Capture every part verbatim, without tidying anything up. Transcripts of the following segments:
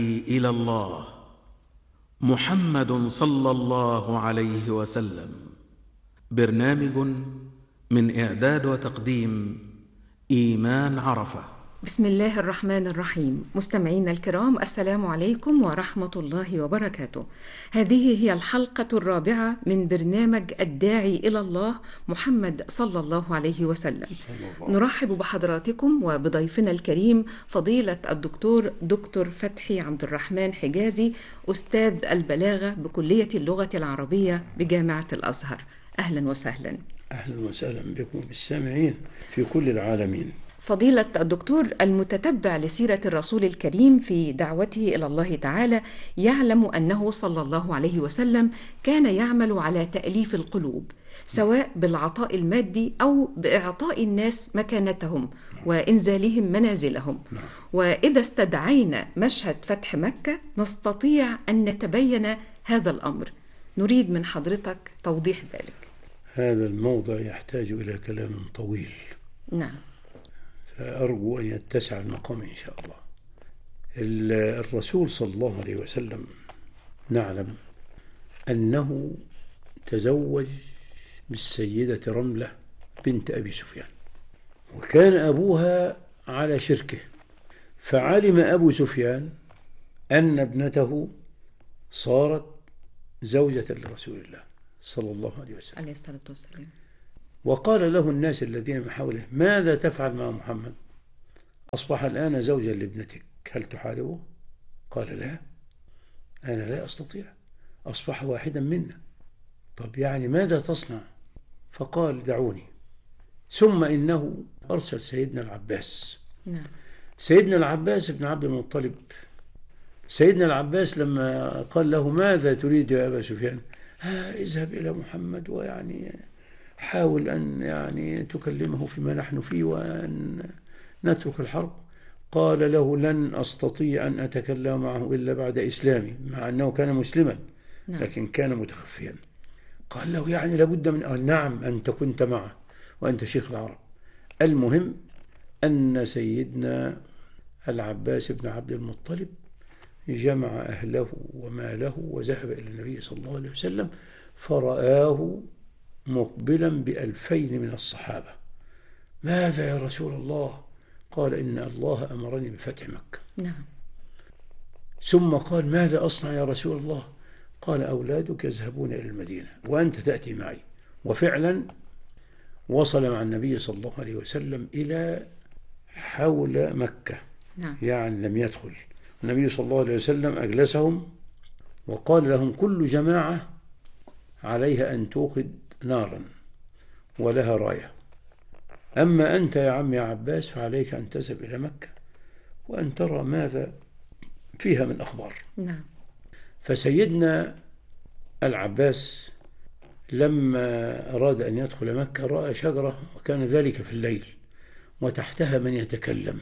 إلى الله محمد صلى الله عليه وسلم. برنامج من إعداد وتقديم إيمان عرفة. بسم الله الرحمن الرحيم. مستمعينا الكرام، السلام عليكم ورحمة الله وبركاته. هذه هي الحلقة الرابعة من برنامج الداعي إلى الله محمد صلى الله عليه وسلم. نرحب بحضراتكم وبضيفنا الكريم فضيلة الدكتور دكتور فتحي عبد الرحمن حجازي، أستاذ البلاغة بكلية اللغة العربية بجامعة الأزهر. أهلا وسهلا. أهلا وسهلا بكم بالسامعين في كل العالمين. فضيلة الدكتور، المتتبع لسيرة الرسول الكريم في دعوته إلى الله تعالى يعلم أنه صلى الله عليه وسلم كان يعمل على تأليف القلوب، سواء بالعطاء المادي أو بإعطاء الناس مكانتهم وإنزالهم منازلهم. وإذا استدعينا مشهد فتح مكة نستطيع أن نتبين هذا الأمر. نريد من حضرتك توضيح ذلك. هذا الموضع يحتاج إلى كلام طويل. نعم. فأرجو أن يتسع المقام إن شاء الله. الرسول صلى الله عليه وسلم نعلم أنه تزوج بالسيدة رملة بنت أبي سفيان، وكان أبوها على شركه، فعلم أبو سفيان أن ابنته صارت زوجة لرسول الله صلى الله عليه وسلم عليه الصلاة والسلام. وقال له الناس الذين من حوله: ماذا تفعل مع محمد؟ أصبح الآن زوجا لابنتك، هل تحاربه؟ قال: لا، أنا لا أستطيع، أصبح واحدا منا. طب يعني ماذا تصنع؟ فقال: دعوني. ثم إنه أرسل سيدنا العباس. نعم. سيدنا العباس بن عبد المطلب، سيدنا العباس لما قال له: ماذا تريد يا أبا سفيان؟ ها اذهب إلى محمد ويعني حاول أن يعني تكلمه فيما نحن فيه وأن نترك الحرب. قال له: لن أستطيع أن أتكلم معه إلا بعد إسلامي، مع أنه كان مسلما لكن كان متخفيا. قال له: يعني لابد من قال: نعم، أنت كنت معه وأنت شيخ العرب. المهم أن سيدنا العباس بن عبد المطلب جمع أهله وماله وذهب إلى النبي صلى الله عليه وسلم، فرآه مقبلا بألفين من الصحابة. ماذا يا رسول الله؟ قال: إن الله أمرني بفتح مكة. نعم. ثم قال: ماذا أصنع يا رسول الله؟ قال: أولادك يذهبون إلى المدينة وأنت تأتي معي. وفعلا وصل مع النبي صلى الله عليه وسلم إلى حول مكة. نعم. يعني لم يدخل. النبي صلى الله عليه وسلم أجلسهم وقال لهم: كل جماعة عليها أن توقد نارا ولها راية، أما أنت يا عم يا عباس فعليك أن تذهب إلى مكة وأن ترى ماذا فيها من أخبار. نعم. فسيدنا العباس لما أراد أن يدخل مكة رأى شجرة، وكان ذلك في الليل، وتحتها من يتكلم،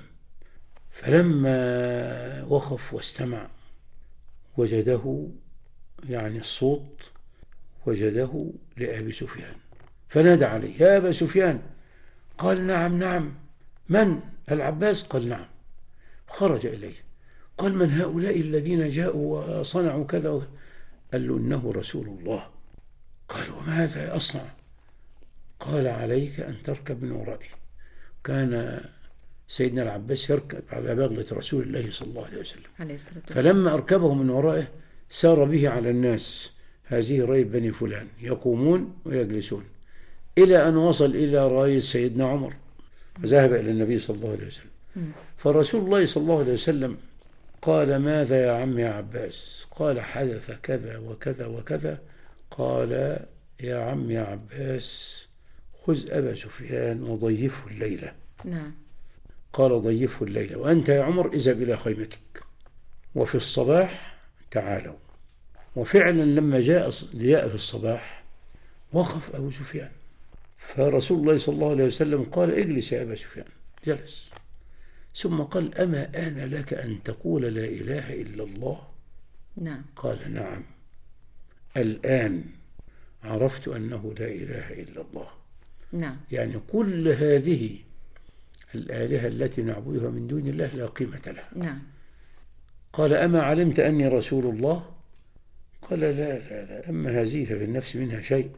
فلما وقف واستمع وجده يعني الصوت وجده لأبي سفيان، فنادى عليه: يا أبا سفيان. قال: نعم نعم. من؟ العباس. قال: نعم. خرج إليه. قال: من هؤلاء الذين جاءوا وصنعوا كذا؟ قال له: إنه رسول الله. قال: وماذا أصنع؟ قال: عليك أن تركب من ورائي. كان سيدنا العباس يركب على بغلة رسول الله صلى الله عليه وسلم، عليه الصلاة والسلام. فلما أركبه من ورائه سار به على الناس: هذه راية بني فلان، يقومون ويجلسون، إلى أن وصل إلى راية سيدنا عمر، فذهب إلى النبي صلى الله عليه وسلم. فرسول الله صلى الله عليه وسلم قال: ماذا يا عم يا عباس؟ قال: حدث كذا وكذا وكذا. قال: يا عم يا عباس، خذ أبا سفيان وضيفه الليلة. نعم. قال: ضيفه الليلة، وأنت يا عمر اذهب إلى خيمتك، وفي الصباح تعالوا. وفعلا لما جاء جاء في الصباح وقف أبو سفيان، فرسول الله صلى الله عليه وسلم قال: اجلس يا أبا سفيان. جلس، ثم قال: أما آن لك أن تقول لا إله إلا الله؟ نعم. قال: نعم، الآن عرفت أنه لا إله إلا الله. نعم. يعني كل هذه الآلهة التي نعبدها من دون الله لا قيمة لها. نعم. قال أما علمت أني رسول الله؟ قال لا لا لا، أما هذه ففي النفس منها شيء.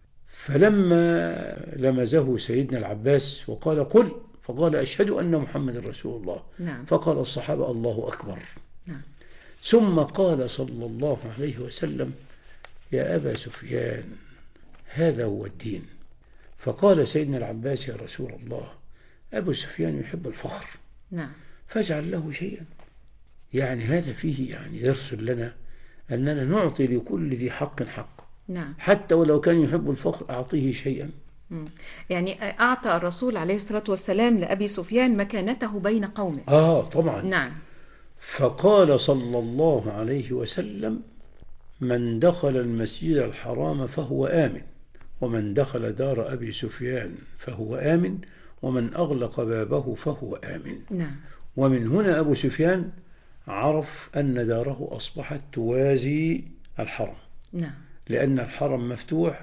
فلما لمزه سيدنا العباس وقال قل، فقال أشهد أن محمد رسول الله. نعم. فقال الصحابة الله أكبر. نعم. ثم قال صلى الله عليه وسلم يا أبا سفيان هذا هو الدين. فقال سيدنا العباس يا رسول الله أبو سفيان يحب الفخر، نعم. فاجعل له شيئا. يعني هذا فيه يعني درس لنا أننا نعطي لكل ذي حق حق، نعم. حتى ولو كان يحب الفخر أعطيه شيئا. مم. يعني أعطى الرسول عليه الصلاة والسلام لأبي سفيان مكانته بين قومه. آه طبعا. نعم. فقال صلى الله عليه وسلم من دخل المسجد الحرام فهو آمن، ومن دخل دار أبي سفيان فهو آمن، ومن أغلق بابه فهو آمن. نعم. ومن هنا أبو سفيان عرف أن داره أصبحت توازي الحرم. نعم. لأن الحرم مفتوح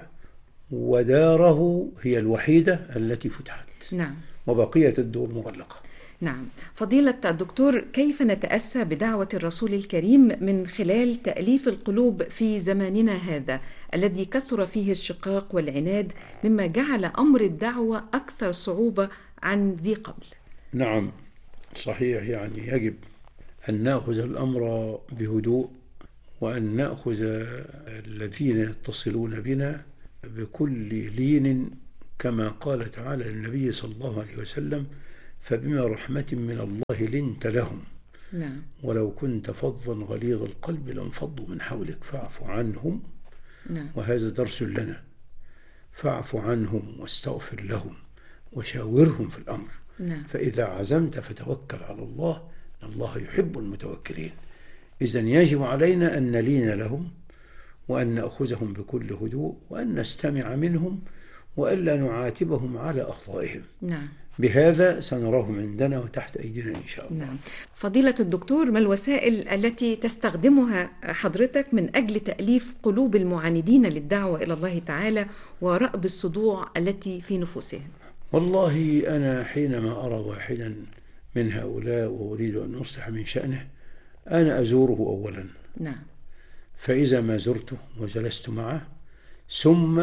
وداره هي الوحيدة التي فتحت. نعم. وبقية الدور مغلقة. نعم. فضيلة الدكتور، كيف نتأسى بدعوة الرسول الكريم من خلال تأليف القلوب في زماننا هذا الذي كثر فيه الشقاق والعناد، مما جعل أمر الدعوة أكثر صعوبة عن ذي قبل؟ نعم صحيح. يعني يجب أن نأخذ الأمر بهدوء، وأن نأخذ الذين يتصلون بنا بكل لين، كما قال تعالى للنبي صلى الله عليه وسلم فبما رحمة من الله لنت لهم. نعم. ولو كنت فظا غليظ القلب لانفضوا من حولك فاعف عنهم. نعم. وهذا درس لنا، فاعف عنهم واستغفر لهم وشاورهم في الأمر. نعم. فإذا عزمت فتوكل على الله، الله يحب المتوكلين. إذن يجب علينا أن نلين لهم، وأن نأخذهم بكل هدوء، وأن نستمع منهم، وألا نعاتبهم على أخطائهم. نعم. بهذا سنراهم عندنا وتحت أيدينا إن شاء الله. نعم. فضيلة الدكتور، ما الوسائل التي تستخدمها حضرتك من أجل تأليف قلوب المعاندين للدعوة إلى الله تعالى ورأب الصدوع التي في نفوسهم؟ والله أنا حينما أرى واحدا من هؤلاء وأريد أن أصلح من شأنه، أنا أزوره أولا. نعم. فإذا ما زرته وجلست معه، ثم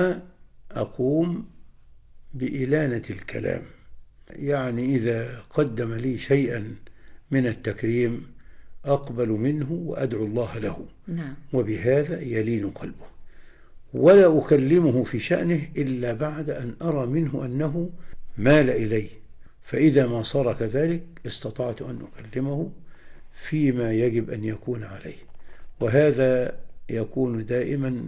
أقوم بإلانة الكلام. يعني إذا قدم لي شيئا من التكريم أقبل منه وأدعو الله له. نعم. وبهذا يلين قلبه، ولا أكلمه في شأنه إلا بعد أن أرى منه أنه مال إلي. فإذا ما صار كذلك استطعت أن أكلمه فيما يجب أن يكون عليه. وهذا يكون دائما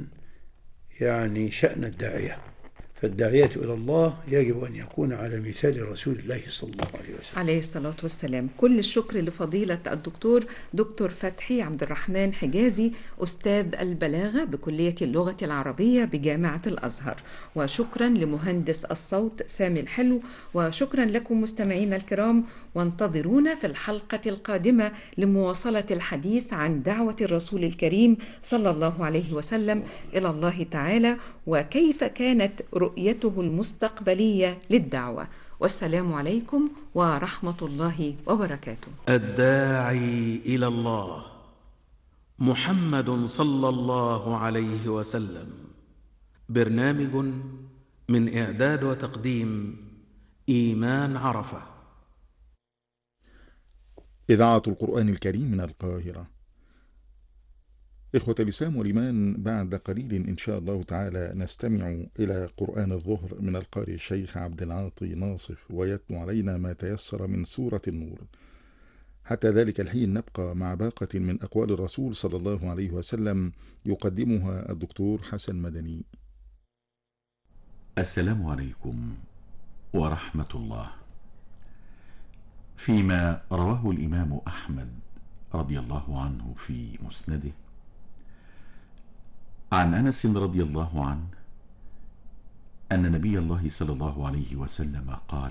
يعني شأن الداعية. فالداعية إلى الله يجب أن يكون على مثال رسول الله صلى الله عليه وسلم عليه الصلاة والسلام. كل الشكر لفضيلة الدكتور دكتور فتحي عبد الرحمن حجازي، أستاذ البلاغة بكلية اللغة العربية بجامعة الأزهر، وشكرا لمهندس الصوت سامي الحلو، وشكرا لكم مستمعينا الكرام، وانتظرونا في الحلقة القادمة لمواصلة الحديث عن دعوة الرسول الكريم صلى الله عليه وسلم إلى الله تعالى، وكيف كانت رؤيته المستقبلية للدعوة. والسلام عليكم ورحمة الله وبركاته. الداعي إلى الله محمد صلى الله عليه وسلم. برنامج من إعداد وتقديم إيمان عرفة. إذاعة القرآن الكريم من القاهرة. إخوة الإسلام والإيمان، بعد قليل إن شاء الله تعالى نستمع إلى قرآن الظهر من القارئ الشيخ عبد العاطي ناصف، ويتلو علينا ما تيسر من سورة النور. حتى ذلك الحين نبقى مع باقة من أقوال الرسول صلى الله عليه وسلم يقدمها الدكتور حسن مدني. السلام عليكم ورحمة الله. فيما رواه الإمام أحمد رضي الله عنه في مسنده عن أنس رضي الله عنه أن نبي الله صلى الله عليه وسلم قال: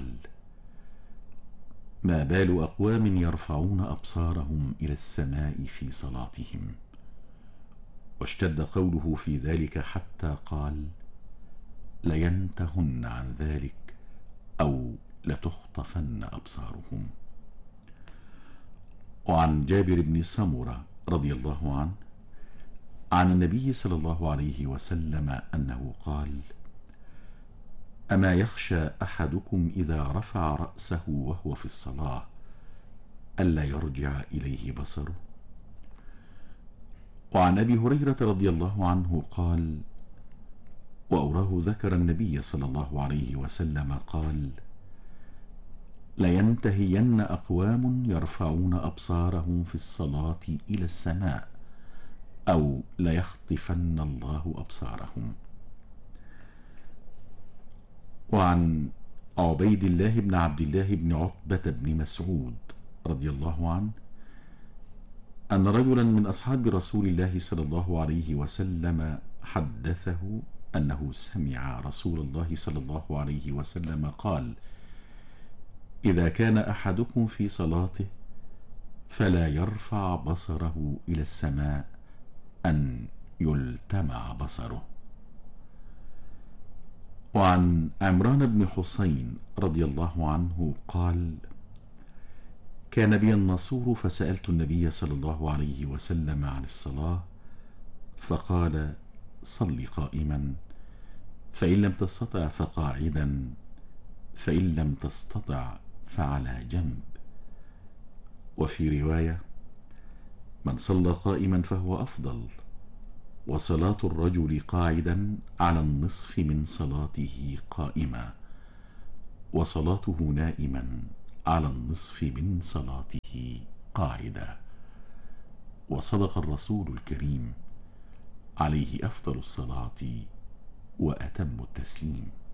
ما بال أقوام يرفعون أبصارهم إلى السماء في صلاتهم. واشتد قوله في ذلك حتى قال: لينتهن عن ذلك أو لتخطفن أبصارهم. وعن جابر بن سمرة رضي الله عنه عن النبي صلى الله عليه وسلم أنه قال: أما يخشى أحدكم إذا رفع رأسه وهو في الصلاة ألا يرجع إليه بصره؟ وعن أبي هريرة رضي الله عنه قال: وأوراه ذكر النبي صلى الله عليه وسلم قال: لينتهين أقوام يرفعون أبصارهم في الصلاة إلى السماء أو ليخطفن الله أبصارهم. وعن عبيد الله بن عبد الله بن عتبة بن مسعود رضي الله عنه أن رجلا من أصحاب رسول الله صلى الله عليه وسلم حدثه أنه سمع رسول الله صلى الله عليه وسلم قال: إذا كان أحدكم في صلاته فلا يرفع بصره إلى السماء أن يلتمع بصره. وعن عمران بن حسين رضي الله عنه قال: كان بي النصور فسألت النبي صلى الله عليه وسلم عن الصلاة فقال: صل قائما، فإن لم تستطع فقاعدا، فإن لم تستطع فعلى جنب. وفي رواية: من صلى قائما فهو أفضل، وصلاة الرجل قاعدا على النصف من صلاته قائما، وصلاته نائما على النصف من صلاته قاعدا. وصدق الرسول الكريم عليه أفضل الصلاة وأتم التسليم.